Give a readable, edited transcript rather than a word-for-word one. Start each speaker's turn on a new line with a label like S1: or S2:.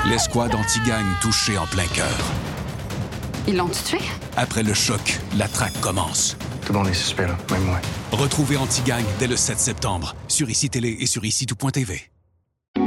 S1: L'escouade anti-gang touchée en plein cœur.
S2: Ils l'ont tué?
S1: Après le choc, la traque commence.
S3: Tout le monde est suspect, là, même moi.
S1: Retrouvez Anti-Gang dès le 7 septembre sur ICI Télé et sur ICI Tout.tv.